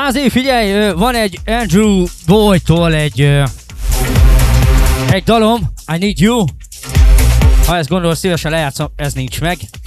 Mázi, figyelj, van egy Andrew Boyd-tól egy dalom, I Need You. Ha ezt gondolsz, szívesen lejátszom, ez nincs meg.